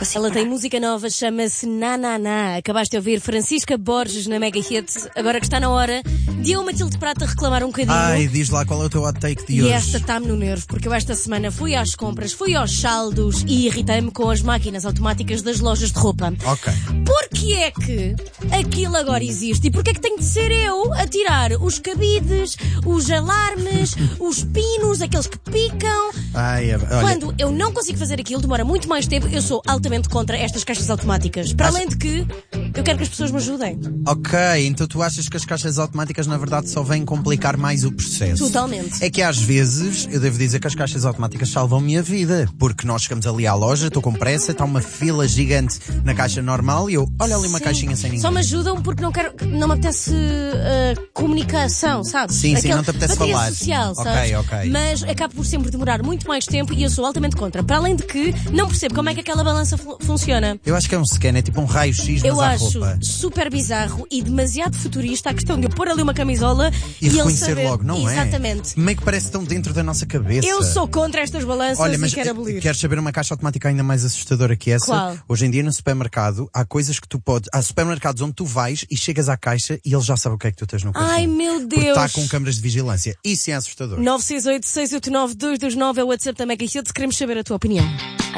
Ela tem música nova, chama-se Na Na Na. Acabaste de ouvir Francisca Borges na Mega Hit. Agora que está na hora de eu, Matilde Prata, reclamar um bocadinho. Ai, diz lá qual é o teu hot take de E hoje. esta está-me no nervo, porque eu esta semana fui às compras, fui aos saldos e irritei-me com as máquinas automáticas das lojas de roupa. Ok. Porquê é que aquilo agora existe? E porquê é que tenho de ser eu a tirar os cabides, os alarmes, os pinos, aqueles que picam? Ai, olha, Quando eu não consigo fazer aquilo, demora muito mais tempo. Eu sou altamente contra estas caixas automáticas. Para além de que eu quero que as pessoas me ajudem. ok, então tu achas que as caixas automáticas na verdade só vêm complicar mais o processo? Totalmente. É que às vezes, eu devo dizer que as caixas automáticas salvam-me a vida, porque nós chegamos ali à loja, estou com pressa, está uma fila gigante na caixa normal e eu, olha ali uma Sim. caixinha sem ninguém. Só me ajudam porque não me apetece comunicação, sabes? Sim, não te apetece bateria falar. social, Ok, sabes? ok. Mas acaba por sempre demorar muito mais tempo e eu sou altamente contra. Para além de que não percebo como é que aquela balança funciona. Eu acho que é um scan, é tipo um raio-x, mas Eu à acho roupa. super bizarro e demasiado futurista a questão de eu pôr ali uma camisola E ele reconhecer saber. logo, não é? Exatamente. Meio que parece tão dentro da nossa cabeça. Eu sou contra estas balanças Olha, mas e quero abolir. queres saber uma caixa automática ainda mais assustadora que essa? Qual? Hoje em dia no supermercado há coisas que tu podes... Há supermercados onde tu vais e chegas à caixa e ele já sabe o que é que tu tens no cartão. Ai, meu Porque Deus. está com câmaras de vigilância. Isso é assustador. 968-689-229 é o WhatsApp da Mega Hit. Queremos saber a tua opinião.